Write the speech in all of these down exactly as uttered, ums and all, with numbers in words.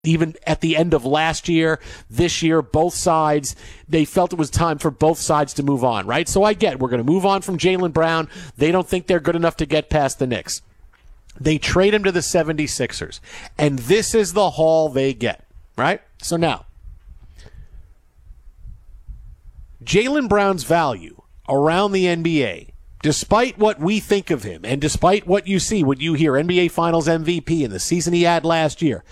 Even at the end of last year, this year, both sides, they felt it was time for both sides to move on, right? So I get, we're going to move on from Jaylen Brown. They don't think they're good enough to get past the Knicks. They trade him to the seventy-sixers. And this is the haul they get, right? So now, Jaylen Brown's value around the N B A, despite what we think of him, and despite what you see, what you hear, N B A Finals M V P in the season he had last year,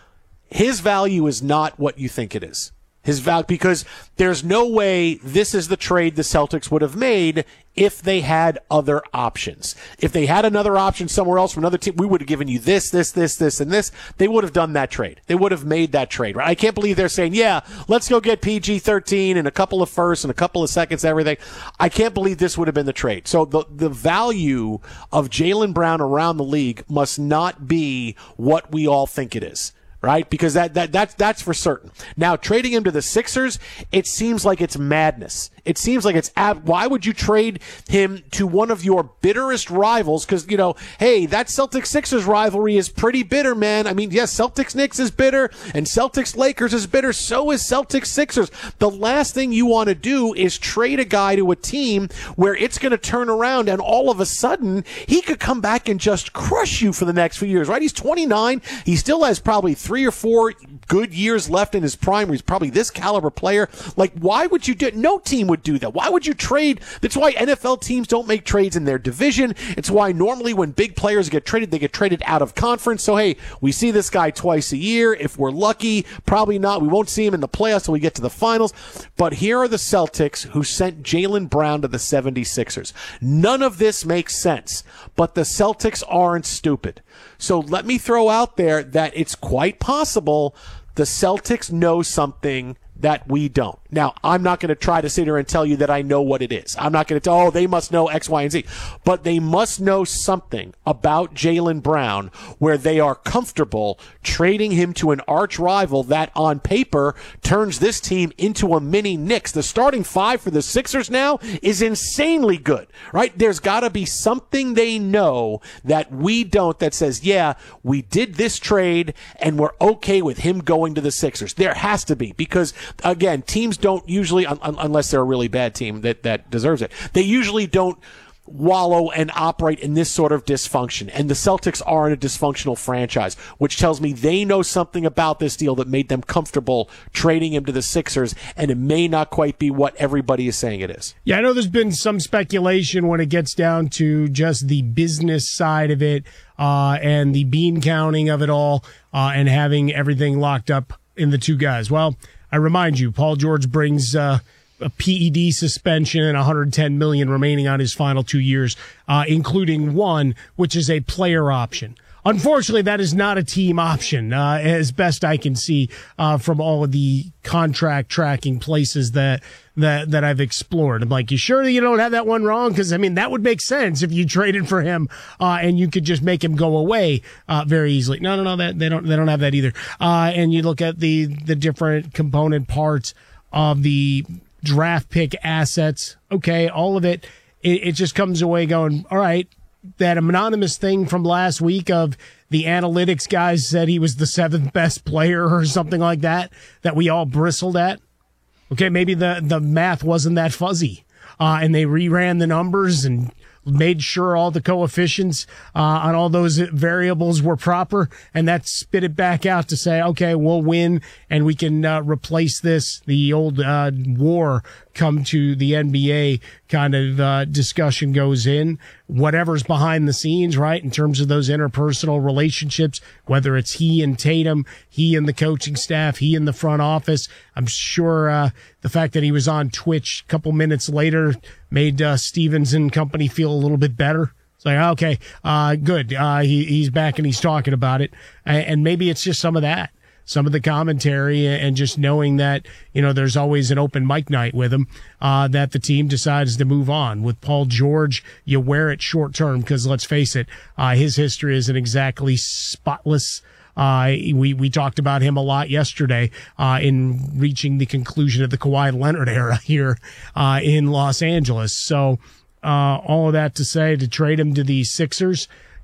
his value is not what you think it is. His value, because there's no way this is the trade the Celtics would have made if they had other options. If they had another option somewhere else from another team, we would have given you this, this, this, this, and this. They would have done that trade. They would have made that trade, right? I can't believe they're saying, yeah, let's go get P G thirteen and a couple of firsts and a couple of seconds, everything. I can't believe this would have been the trade. So the, the value of Jaylen Brown around the league must not be what we all think it is. Right? Because that, that, that's, that's for certain. Now, trading him to the Sixers, it seems like it's madness. It seems like it's, ab- why would you trade him to one of your bitterest rivals? Because, you know, hey, that Celtics-Sixers rivalry is pretty bitter, man. I mean, yes, Celtics-Knicks is bitter, and Celtics-Lakers is bitter. So is Celtics-Sixers. The last thing you want to do is trade a guy to a team where it's going to turn around, and all of a sudden, he could come back and just crush you for the next few years, right? He's twenty-nine. He still has probably three or four good years left in his prime. He's probably this caliber player. Like, why would you do it? No team would do that. Why would you trade? That's why N F L teams don't make trades in their division. It's why normally when big players get traded, they get traded out of conference. So, hey, we see this guy twice a year. If we're lucky, probably not. We won't see him in the playoffs until we get to the finals. But here are the Celtics who sent Jaylen Brown to the seventy-sixers. None of this makes sense, but the Celtics aren't stupid. So let me throw out there that it's quite possible the Celtics know something that we don't. Now, I'm not going to try to sit here and tell you that I know what it is. I'm not going to tell, oh, they must know X, Y, and Z. But they must know something about Jaylen Brown where they are comfortable trading him to an arch rival that on paper turns this team into a mini Knicks. The starting five for the Sixers now is insanely good, right? There's got to be something they know that we don't that says, yeah, we did this trade and we're okay with him going to the Sixers. There has to be, because again, teams don't usually, un- unless they're a really bad team that, that deserves it, they usually don't wallow and operate in this sort of dysfunction. And the Celtics aren't a dysfunctional franchise, which tells me they know something about this deal that made them comfortable trading him to the Sixers, and it may not quite be what everybody is saying it is. Yeah, I know there's been some speculation when it gets down to just the business side of it uh, and the bean counting of it all uh, and having everything locked up in the two guys. Well, I remind you, Paul George brings uh, a P E D suspension and one hundred ten million dollars remaining on his final two years, uh, including one, which is a player option. Unfortunately, that is not a team option, uh, as best I can see uh, from all of the contract tracking places that that that I've explored. I'm like, you sure you don't have that one wrong? Because, I mean, that would make sense if you traded for him uh, and you could just make him go away uh, very easily. No, no, no, that they don't they don't have that either. Uh, and you look at the the different component parts of the draft pick assets. Okay, all of it, it, it just comes away going, all right. That anonymous thing from last week of the analytics guys said he was the seventh best player or something like that, that we all bristled at. Okay, maybe the, the math wasn't that fuzzy. Uh, and they reran the numbers and made sure all the coefficients uh, on all those variables were proper, and that spit it back out to say, okay, we'll win, and we can uh, replace this, the old uh, war come to the N B A kind of uh, discussion goes in. Whatever's behind the scenes, right, in terms of those interpersonal relationships, whether it's he and Tatum, he and the coaching staff, he and the front office. I'm sure uh, the fact that he was on Twitch a couple minutes later made uh, Stevens and company feel a little bit better. It's like, okay, uh, good. Uh, he, he's back and he's talking about it. And maybe it's just some of that. Some of the commentary and just knowing that, you know, there's always an open mic night with him, uh, that the team decides to move on. With Paul George, you wear it short term because, let's face it, uh, his history isn't exactly spotless. Uh, we, we talked about him a lot yesterday, uh, in reaching the conclusion of the Kawhi Leonard era here, uh, in Los Angeles. So, uh, all of that to say, to trade him to the Sixers,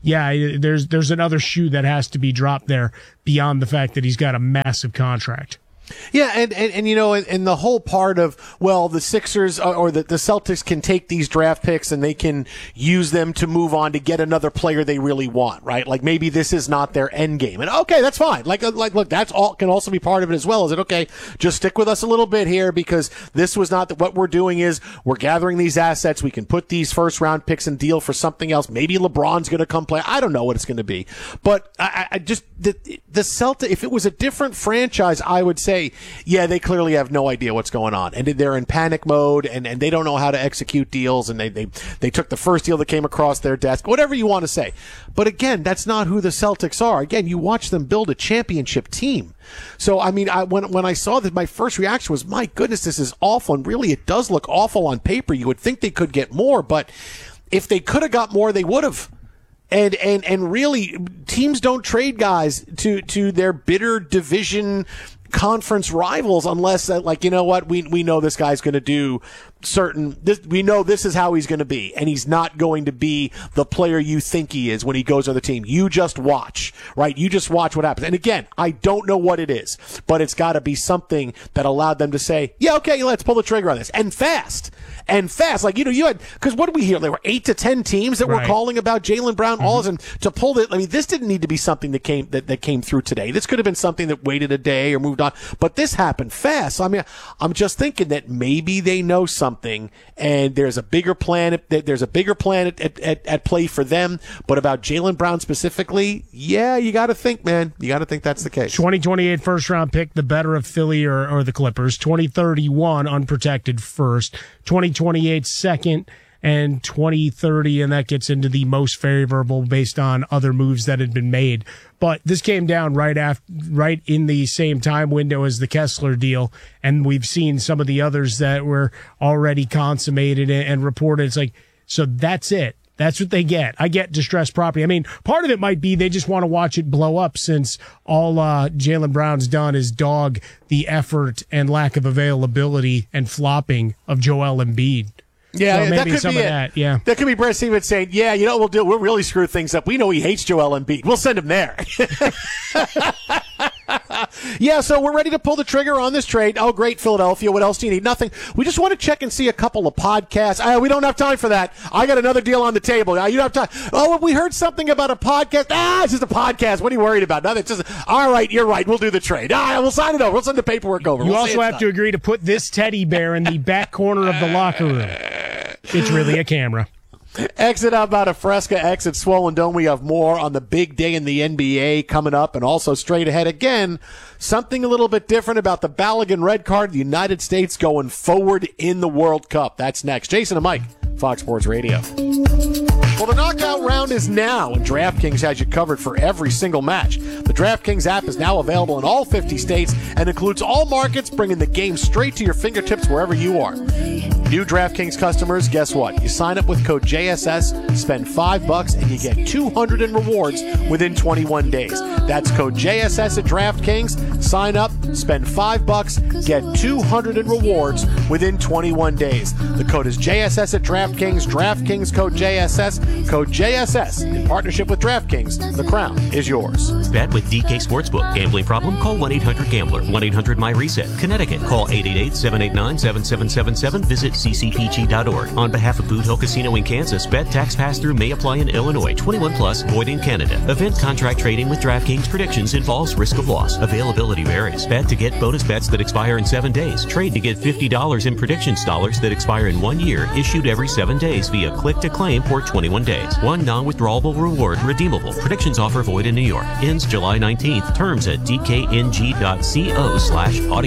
yeah, there's there's another shoe that has to be dropped there beyond the fact that he's got a massive contract. Yeah, and, and, and you know, and, and the whole part of, well, the Sixers or, or the, the Celtics can take these draft picks and they can use them to move on to get another player they really want, right? Like maybe this is not their end game. And okay, that's fine. Like, like, look, that's all can also be part of it as well. Is it okay? Just stick with us a little bit here because this was not the, what we're doing is we're gathering these assets. We can put these first round picks and deal for something else. Maybe LeBron's going to come play. I don't know what it's going to be, but I, I just, the, the Celtics, if it was a different franchise, I would say, yeah, they clearly have no idea what's going on, and they're in panic mode, and, and they don't know how to execute deals, and they, they they took the first deal that came across their desk, whatever you want to say. But again, that's not who the Celtics are. Again, you watch them build a championship team. So, I mean, I, when when I saw that, my first reaction was, my goodness, this is awful, and really it does look awful on paper. You would think they could get more, but if they could have got more, they would have. And, and, and really, teams don't trade guys to, to their bitter division conference rivals unless uh, like, you know what, we we know this guy's going to do certain, this, we know this is how he's going to be, and he's not going to be the player you think he is when he goes on the team. You just watch, right? You just watch what happens. And again, I don't know what it is, but it's got to be something that allowed them to say, yeah, okay, let's pull the trigger on this, and fast. And fast, like, you know, you had, because what did we hear? There were eight to ten teams that right. were calling about Jaylen Brown. Mm-hmm. All of them to pull it. I mean, this didn't need to be something that came that, that came through today. This could have been something that waited a day or moved on. But this happened fast. So, I mean, I'm just thinking that maybe they know something, and there's a bigger plan. There's a bigger plan at, at, at play for them. But about Jaylen Brown specifically, yeah, you got to think, man. You got to think that's the case. twenty twenty-eight first round pick, the better of Philly or, or the Clippers. twenty thirty-one unprotected first. twenty twenty-eight second, and twenty thirty, and that gets into the most favorable based on other moves that had been made. But this came down right after, right in the same time window as the Kessler deal, and we've seen some of the others that were already consummated and, and reported. It's like, so that's it. That's what they get. I get distressed property. I mean, part of it might be they just want to watch it blow up, since all uh, Jaylen Brown's done is dog the effort and lack of availability and flopping of Joel Embiid. Yeah, so maybe that could some be of it. that. Yeah, that could be Brett Stevens saying, "Yeah, you know what we'll do? We'll really screw things up. We know he hates Joel Embiid. We'll send him there." Yeah, so we're ready to pull the trigger on this trade. Oh, great, Philadelphia. What else do you need? Nothing. We just want to check and see a couple of podcasts. Uh, we don't have time for that. I got another deal on the table. Uh, you don't have time. Oh, we heard something about a podcast. Ah, it's just a podcast. What are you worried about? Nothing. It's just, all right, you're right. We'll do the trade. Ah, we'll sign it over. We'll send the paperwork over. You we'll also have to agree to put this teddy bear in the back corner of the locker room. It's really a camera. Exit out about a Fresca, exit Swollen Dome. We have more on the big day in the N B A coming up, and also straight ahead again, something a little bit different about the Balogun red card, the United States going forward in the World Cup. That's next. Jason and Mike, Fox Sports Radio. Well, the knockout round is now, and DraftKings has you covered for every single match. The DraftKings app is now available in all fifty states and includes all markets, bringing the game straight to your fingertips wherever you are. New DraftKings customers, guess what? You sign up with code J S S, spend five bucks, and you get two hundred in rewards within twenty-one days. That's code J S S at DraftKings. Sign up, spend five bucks, get two hundred in rewards within twenty-one days. The code is J S S at DraftKings. DraftKings code J S S. Code J S S in partnership with DraftKings. The crown is yours. Bet with D K Sportsbook. Gambling problem? Call one eight hundred gambler. one eight hundred my reset. Connecticut. Call eight eight eight, seven eight nine, seven seven seven seven. Visit c c p g dot org. On behalf of Boot Hill Casino in Kansas, bet tax pass-through may apply in Illinois. twenty-one plus, void in Canada. Event contract trading with DraftKings predictions involves risk of loss. Availability varies. Bet to get bonus bets that expire in seven days. Trade to get fifty dollars in predictions dollars that expire in one year, issued every seven days via click to claim for twenty-one days. One non-withdrawable reward redeemable. Predictions offer void in New York. Ends July nineteenth. Terms at d k n g dot co slash audio.